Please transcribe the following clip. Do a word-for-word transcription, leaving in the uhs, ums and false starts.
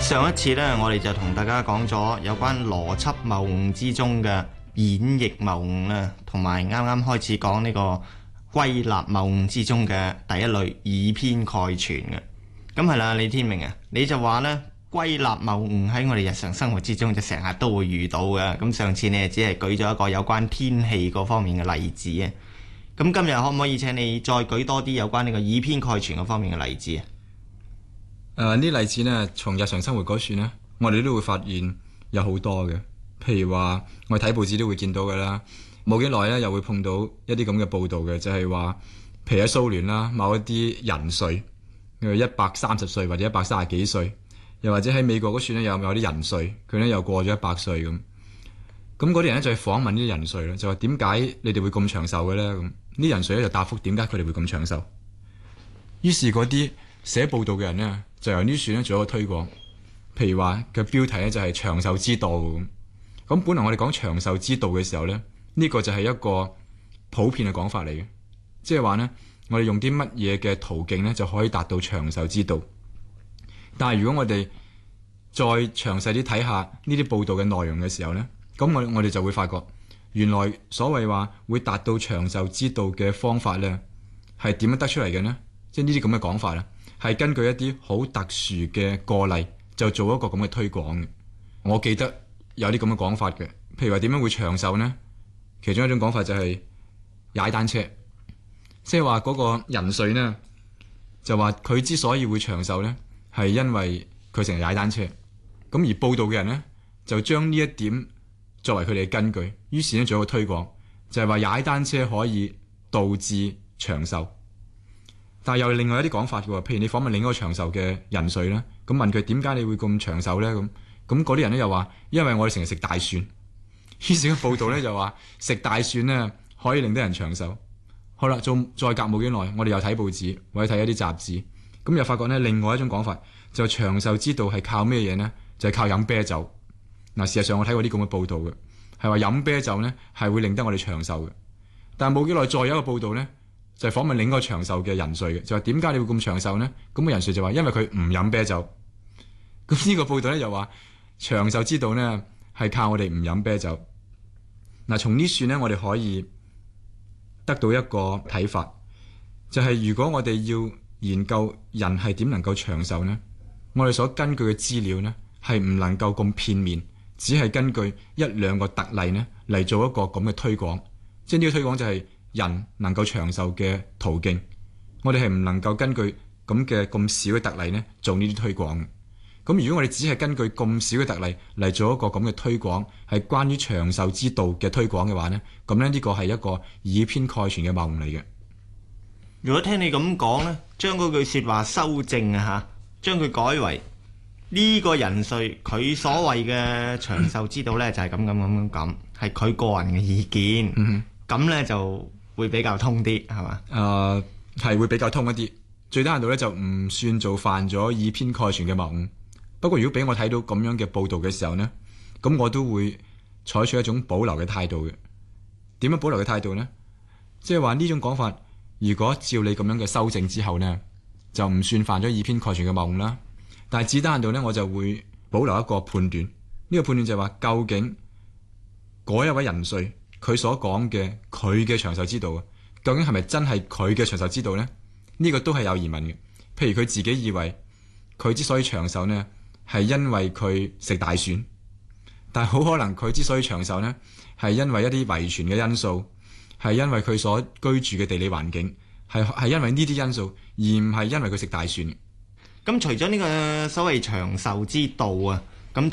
上一次呢，我哋就同大家講咗有關邏輯謬誤之中嘅演繹謬誤啦，同埋啱啱開始講呢個歸納謬誤之中嘅第一類以偏概全嘅。咁係啦，李天明啊，你就話呢，歸納謬誤喺我哋日常生活之中就成日都會遇到嘅。咁上次你只係舉咗一個有關天氣嗰方面嘅例子啊。咁今日可唔可以請你再舉多啲有關呢個以偏概全嗰方面嘅例子啊？ 誒，呢啲例子呢，從日常生活嗰處呢，我哋都會發現有好多嘅。譬如話，我哋睇報紙都會見到嘅啦。冇幾耐呢，又會碰到一啲咁嘅報導嘅，就係話，譬如喺蘇聯啦，某一啲人瑞，佢一百三十歲或者一百三十幾歲，又或者喺美國嗰處呢，有有啲人瑞，佢呢又過咗一百歲咁。咁嗰啲人呢，就去訪問呢啲人瑞啦，就話點解你哋會咁長壽嘅呢？咁呢人瑞咧就答覆點解佢哋會咁長壽。於是嗰啲寫報導嘅人呢，就由呢處咧做一個推廣，譬如話嘅標題咧就係長壽之道咁。咁本來我哋講長壽之道嘅時候咧，呢個就係一個普遍嘅講法嚟嘅，即係話呢，我哋用啲乜嘢嘅途徑咧就可以達到長壽之道。但係如果我哋再詳細啲睇下呢啲報導嘅內容嘅時候咧，咁我我哋就會發覺，原來所謂話會達到長壽之道嘅方法咧，係點樣得出嚟嘅呢？即係呢啲咁嘅講法啦。係根據一啲好特殊嘅個例，就做一個咁嘅推廣嘅。我記得有啲咁嘅講法嘅，譬如話點樣會長壽呢？其中一種講法就係踩單車，即係話嗰個人瑞呢，就話佢之所以會長壽呢，係因為佢成日踩單車。咁而報道嘅人呢，就將呢一點作為佢哋嘅根據，於是呢做一個推廣，就係話踩單車可以導致長壽。但係又另外一啲講法嘅喎，譬如你訪問另一個長壽嘅人瑞咧，咁問佢點解你會咁長壽咧？咁咁嗰啲人咧又話，因為我哋成日食大蒜。於是個報道咧就話食大蒜咧可以令到人長壽。好啦，仲再隔冇幾耐，我哋又睇報紙或者睇一啲雜誌，咁又發覺咧另外一種講法，就長壽之道係靠咩嘢呢？就係靠飲啤酒。嗱，事實上我睇過啲咁嘅報道嘅，係話飲啤酒咧係會令得我哋長壽嘅。但係冇幾耐再有一個報道咧，就係訪問另一個長壽嘅人瑞嘅，就話點解你會咁長壽呢？咁個人瑞就話因為佢唔飲啤酒。咁呢個報道咧就話長壽之道呢係靠我哋唔飲啤酒。嗱，從呢處呢，我哋可以得到一個睇法，就係如果我哋要研究人係點能夠長壽呢，我哋所根據嘅資料呢係唔能夠咁片面，只係根據一兩個特例呢嚟做一個咁嘅推廣。即係呢個推廣就係人能夠長壽嘅途徑，我哋係唔能夠根據咁嘅咁少嘅特例呢做呢啲推廣嘅。咁如果我哋只係根據咁少嘅特例嚟做一個咁嘅推廣，係關於長壽之道嘅推廣嘅話呢，咁呢呢個係一個以偏概全嘅謬誤嚟嘅。 如果聽你咁講呢，將嗰句說話修正啊吓，將佢改為呢個人瑞佢所謂嘅長壽之道呢，就係咁咁咁咁咁，係佢個人嘅意見。嗯哼，咁呢就會比較通啲，係嘛？ 誒、呃，係會比較通一啲，最低限度咧就唔算做犯咗以偏概全嘅謬誤。不過如果俾我睇到咁樣嘅報導嘅時候呢，咁我都會採取一種保留嘅態度嘅。點樣保留嘅態度呢？即係話呢種講法，如果照你咁樣嘅修正之後呢，就唔算犯咗以偏概全嘅謬誤啦。但係至低限度呢，我就會保留一個判斷。呢、這個判斷就係話，究竟嗰一位人瑞佢所講嘅佢嘅長壽之道啊，究竟係咪真係佢嘅長壽之道呢？呢、這個都係有疑問嘅。譬如佢自己以為佢之所以長壽呢，係因為佢食大蒜，但係好可能佢之所以長壽呢，係因為一啲遺傳嘅因素，係因為佢所居住嘅地理環境，係係因為呢啲因素，而唔係因為佢食大蒜。 咁除咗呢個所謂長壽之道啊，